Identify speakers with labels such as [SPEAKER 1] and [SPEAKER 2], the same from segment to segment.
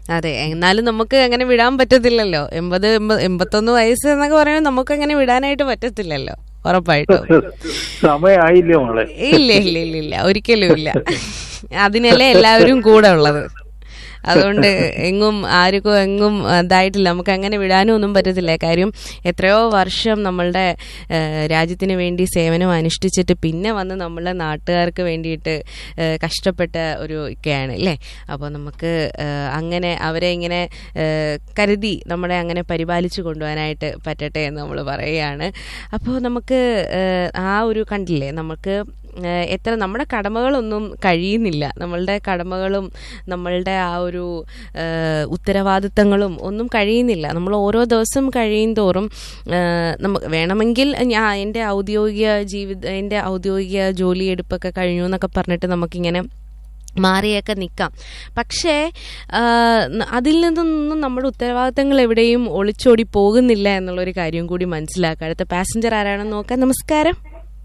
[SPEAKER 1] അതെ, എന്നാലും നമുക്ക് അങ്ങനെ വിടാൻ പറ്റത്തില്ലല്ലോ. 81 വയസ്സ് എന്നൊക്കെ പറയുമ്പോൾ നമുക്ക് അങ്ങനെ വിടാനായിട്ട് പറ്റത്തില്ലല്ലോ, ഉറപ്പായിട്ടും.
[SPEAKER 2] സമയമായില്ലേ മോളെ?
[SPEAKER 1] ഇല്ല ഇല്ല ഇല്ല ഇല്ല, ഒരിക്കലും ഇല്ല. അതിനല്ലേ എല്ലാവരും കൂടെ ഉള്ളത്. അതുകൊണ്ട് ആർക്കും എങ്ങും ഇതായിട്ടില്ല, നമുക്ക് അങ്ങനെ വിടാനും ഒന്നും പറ്റത്തില്ല. കാര്യം എത്രയോ വർഷം നമ്മളുടെ രാജ്യത്തിന് വേണ്ടി സേവനം അനുഷ്ഠിച്ചിട്ട് പിന്നെ വന്ന് നമ്മളെ നാട്ടുകാർക്ക് വേണ്ടിയിട്ട് കഷ്ടപ്പെട്ട ഒരു ഒക്കെയാണ് അല്ലേ. അപ്പോൾ നമുക്ക് അങ്ങനെ അവരെ ഇങ്ങനെ കരുതി നമ്മളെ അങ്ങനെ പരിപാലിച്ചു കൊണ്ടുപോകാനായിട്ട് പറ്റട്ടെ എന്ന് നമ്മൾ പറയുകയാണ്. അപ്പോൾ നമുക്ക് ആ ഒരു കണ്ടില്ലേ, നമുക്ക് എത്ര നമ്മുടെ കടമകളൊന്നും കഴിയുന്നില്ല, നമ്മളുടെ കടമകളും നമ്മളുടെ ആ ഒരു ഉത്തരവാദിത്തങ്ങളും ഒന്നും കഴിയുന്നില്ല. നമ്മൾ ഓരോ ദിവസം കഴിയും തോറും നമുക്ക് വേണമെങ്കിൽ എൻ്റെ ഔദ്യോഗിക ജോലിയെടുപ്പൊക്കെ കഴിഞ്ഞു എന്നൊക്കെ പറഞ്ഞിട്ട് നമുക്കിങ്ങനെ മാറിയൊക്കെ നിൽക്കാം. പക്ഷേ അതിൽ നിന്നൊന്നും നമ്മുടെ ഉത്തരവാദിത്തങ്ങൾ എവിടെയും ഒളിച്ചോടി പോകുന്നില്ല എന്നുള്ളൊരു കാര്യം കൂടി മനസ്സിലാക്കാം. അടുത്ത പാസഞ്ചർ ആരാണെന്ന് നോക്കാം. നമസ്കാരം.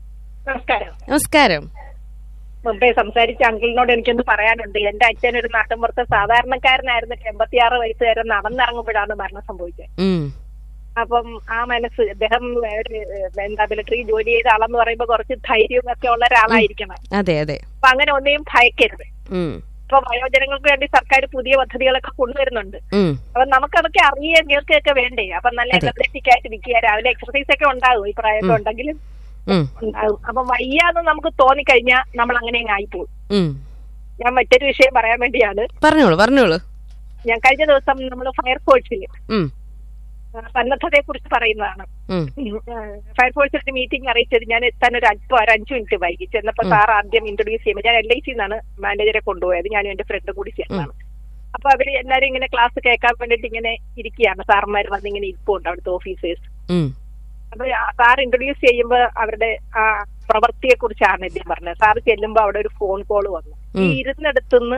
[SPEAKER 1] നമസ്കാരം.
[SPEAKER 3] മുമ്പേ സംസാരിച്ച അങ്കിളിനോട് എനിക്കൊന്ന് പറയാനുണ്ട്. എന്റെ അച്ഛൻ ഒരു നാട്ടിൻപുറത്തെ സാധാരണക്കാരനായിരുന്നു. 86 വയസ്സ് വരെ നടന്നിറങ്ങുമ്പോഴാണ് മരണം സംഭവിച്ചത്. അപ്പം ആ മനസ്സ്, അദ്ദേഹം മിലിറ്ററി ജോലി ചെയ്ത ആളെന്ന് പറയുമ്പോ കുറച്ച് ധൈര്യം ഒക്കെ ഉള്ള ഒരാളായിരിക്കണം.
[SPEAKER 1] അതെ അതെ.
[SPEAKER 3] അപ്പൊ അങ്ങനെ ഒന്നെയും ഭയക്കരുത്. ഇപ്പൊ വയോജനങ്ങൾക്ക് വേണ്ടി സർക്കാർ പുതിയ പദ്ധതികളൊക്കെ കൊണ്ടുവരുന്നുണ്ട്. അപ്പൊ നമുക്കതൊക്കെ അറിയുകയും കേൾക്കുകയൊക്കെ വേണ്ടേ. അപ്പൊ നല്ല എനർജറ്റിക് ആയിട്ട് നിൽക്കുക, രാവിലെ എക്സർസൈസ് ഒക്കെ ഉണ്ടാകും, ഈ പ്രായമൊക്കെ ഉണ്ടെങ്കിലും ഉണ്ടാകും. അപ്പൊ വയ്യാന്ന് നമുക്ക് തോന്നിക്കഴിഞ്ഞാൽ നമ്മൾ അങ്ങനെ ആയിപ്പോകും. ഞാൻ മറ്റൊരു വിഷയം പറയാൻ വേണ്ടിയാണ്.
[SPEAKER 1] പറഞ്ഞോളൂ.
[SPEAKER 3] ഞാൻ കഴിഞ്ഞ ദിവസം നമ്മൾ ഫയർഫോഴ്സിൽ സന്നദ്ധതയെ കുറിച്ച് പറയുന്നതാണ്. ഫയർഫോഴ്സിന്റെ മീറ്റിംഗ് അറിയിച്ചത് ഞാൻ എത്താൻ ഒരു 5 മിനിറ്റ് വൈകി. ചെന്നപ്പോ സാർ ആദ്യം ഇൻട്രൊഡ്യൂസ് ചെയ്യുമ്പോൾ ഞാൻ LIC എന്നാണ് മാനേജറെ കൊണ്ടുപോയത്, ഞാനും എന്റെ ഫ്രണ്ടും കൂടി ചേർന്നാണ്. അപ്പൊ അവര് എല്ലാരും ഇങ്ങനെ ക്ലാസ് കേൾക്കാൻ വേണ്ടിട്ട് ഇങ്ങനെ ഇരിക്കുകയാണ്. സാർമാർ വന്ന് ഇങ്ങനെ ഇരിപ്പുണ്ട് അവിടുത്തെ ഓഫീസേഴ്സ്. അപ്പൊ സാർ ഇൻട്രൊഡ്യൂസ് ചെയ്യുമ്പോ അവരുടെ ആ പ്രവൃത്തിയെ കുറിച്ചാണ് ഇദ്ദേഹം പറഞ്ഞത്. സാർ ചെല്ലുമ്പോ അവിടെ ഒരു ഫോൺ കോൾ വന്നു. ഈ ഇരുന്നിടത്തുനിന്ന്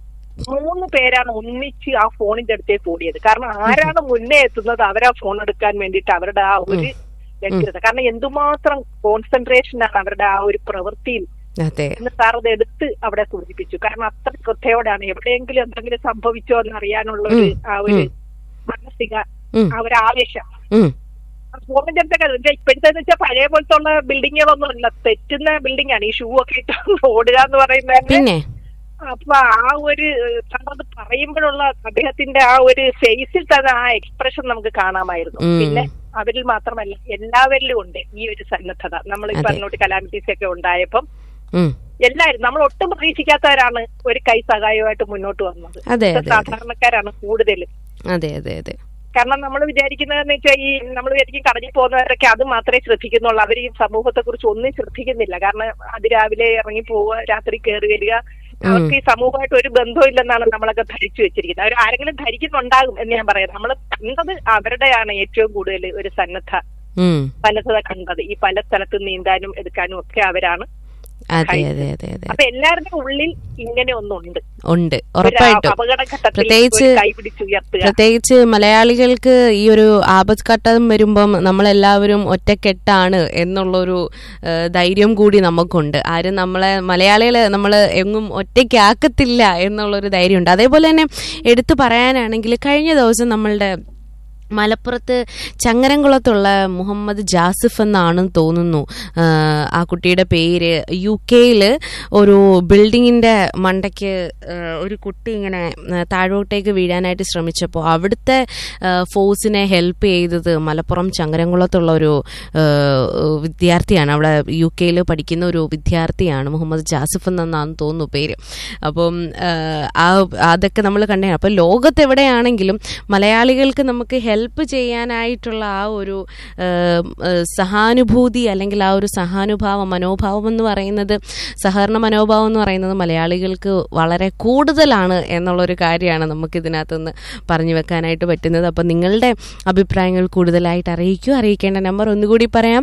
[SPEAKER 3] 3 പേരാണ് ഒന്നിച്ച് ആ ഫോണിന്റെ അടുത്തേക്ക് ഓടിയത്. കാരണം ആരാണ് മുന്നേ എത്തുന്നത് അവരാ ഫോൺ എടുക്കാൻ വേണ്ടിയിട്ട് അവരുടെ ആ ഒരു വ്യക്തിഗത, കാരണം എന്തുമാത്രം കോൺസെൻട്രേഷനാണ് അവരുടെ ആ ഒരു പ്രവൃത്തിയിൽ എന്ന് സാർ അത് എടുത്ത് അവിടെ സൂചിപ്പിച്ചു. കാരണം അത്ര ശ്രദ്ധയോടെയാണ്, എവിടെയെങ്കിലും എന്തെങ്കിലും സംഭവിച്ചോ എന്ന് അറിയാനുള്ള ഒരു ആ ഒരു മാനസിക ആ ഒരു ആവേശം ഫോണിന്റെ അടുത്തൊക്കെ. ഇപ്പോഴത്തേന്ന് വെച്ചാൽ പഴയ പോലത്തെ ഉള്ള ബിൽഡിങ്ങുകളൊന്നും അല്ല, തെറ്റുന്ന ബിൽഡിംഗ് ആണ്. ഈ ഷൂ ഒക്കെ ഇട്ട് ഓടുക എന്ന് പറയുന്നത്. അപ്പൊ ആ ഒരു അത് പറയുമ്പോഴുള്ള അദ്ദേഹത്തിന്റെ ആ ഒരു ഫേസിൽ തന്നെ ആ എക്സ്പ്രഷൻ നമുക്ക് കാണാമായിരുന്നു. പിന്നെ അവരിൽ മാത്രമല്ല എല്ലാവരിലും ഉണ്ട് ഈ ഒരു സന്നദ്ധത. നമ്മളിപ്പോ അങ്ങോട്ട് കലാമിറ്റീസ് ഒക്കെ ഉണ്ടായപ്പം എല്ലാവരും, നമ്മൾ ഒട്ടും പ്രതീക്ഷിക്കാത്തവരാണ് ഒരു കൈ സഹായമായിട്ട് മുന്നോട്ട് വന്നത്. സാധാരണക്കാരാണ് കൂടുതലും. കാരണം നമ്മൾ വിചാരിക്കുന്നതെന്ന് വെച്ചാൽ ഈ നമ്മൾ വിചാരിക്കും കടലിൽ പോകുന്നവരൊക്കെ അത് മാത്രമേ ശ്രദ്ധിക്കുന്നുള്ളൂ. അവർ ഈ സമൂഹത്തെ കുറിച്ച് ഒന്നും ശ്രദ്ധിക്കുന്നില്ല. കാരണം അതിരാവിലെ ഇറങ്ങി പോവുക, രാത്രി കയറി വരിക, അവർക്ക് ഈ സമൂഹമായിട്ട് ഒരു ബന്ധമില്ലെന്നാണ് നമ്മളൊക്കെ ധരിച്ചു വെച്ചിരിക്കുന്നത്. അവർ ആരെങ്കിലും ധരിക്കുന്നുണ്ടാകും എന്ന് ഞാൻ പറയാം. നമ്മൾ കണ്ടത് അവരുടെയാണ് ഏറ്റവും കൂടുതൽ ഒരു സന്നദ്ധത കണ്ടത്. ഈ പല സ്ഥലത്ത് നീന്താനും എടുക്കാനും ഒക്കെ അവരാണ്. അപ്പൊ എല്ലാവരുടെ ഉള്ളിൽ ഇങ്ങനെ ഒന്നുണ്ട്,
[SPEAKER 1] ഉറപ്പായിട്ടും. പ്രത്യേകിച്ച് മലയാളികൾക്ക് ഈ ഒരു ആപത്ഘട്ടം വരുമ്പം നമ്മളെല്ലാവരും ഒറ്റക്കെട്ടാണ് എന്നുള്ളൊരു ധൈര്യം കൂടി നമുക്കുണ്ട്. ആരും മലയാളികളെ നമ്മൾ എങ്ങും ഒറ്റയ്ക്കാക്കത്തില്ല എന്നുള്ളൊരു ധൈര്യമുണ്ട്. അതേപോലെ തന്നെ എടുത്തു പറയാനാണെങ്കിൽ കഴിഞ്ഞ ദിവസം നമ്മളുടെ മലപ്പുറത്ത് ചങ്ങരംകുളത്തുള്ള മുഹമ്മദ് ജാസിഫ് എന്നാണെന്ന് തോന്നുന്നു ആ കുട്ടിയുടെ പേര്. UK ഒരു ബിൽഡിങ്ങിന്റെ മണ്ടയ്ക്ക് ഒരു കുട്ടി ഇങ്ങനെ താഴോട്ടേക്ക് വീഴാനായിട്ട് ശ്രമിച്ചപ്പോൾ അവിടുത്തെ ഫോഴ്സിനെ ഹെൽപ്പ് ചെയ്തത് മലപ്പുറം ചങ്ങരംകുളത്തുള്ള ഒരു വിദ്യാർത്ഥിയാണ്. അവിടെ UK പഠിക്കുന്ന ഒരു വിദ്യാർത്ഥിയാണ്, മുഹമ്മദ് ജാസിഫ് എന്നാണെന്ന് തോന്നുന്നു പേര്. അപ്പം അതൊക്കെ നമ്മൾ കണ്ടേ. അപ്പം ലോകത്തെവിടെയാണെങ്കിലും മലയാളികൾക്ക് നമുക്ക് ഹെൽപ്പ് ചെയ്യാനായിട്ടുള്ള ആ ഒരു സഹാനുഭൂതി അല്ലെങ്കിൽ ആ ഒരു മനോഭാവം എന്ന് പറയുന്നത്, സഹകരണ മനോഭാവം എന്ന് പറയുന്നത് മലയാളികൾക്ക് വളരെ കൂടുതലാണ് എന്നുള്ളൊരു കാര്യമാണ് നമുക്കിതിനകത്തുനിന്ന് പറഞ്ഞു വെക്കാനായിട്ട് പറ്റുന്നത്. അപ്പം നിങ്ങളുടെ അഭിപ്രായങ്ങൾ കൂടുതലായിട്ട് അറിയിക്കേണ്ട നമ്പർ ഒന്നുകൂടി പറയാം: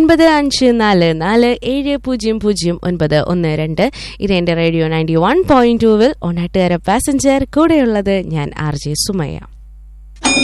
[SPEAKER 1] 9544700912. ഇത് എൻ്റെ റേഡിയോ 91.2 ഓണാട്ടുകാര പാസഞ്ചർ. കൂടെയുള്ളത് ഞാൻ RJ സുമയ്യ.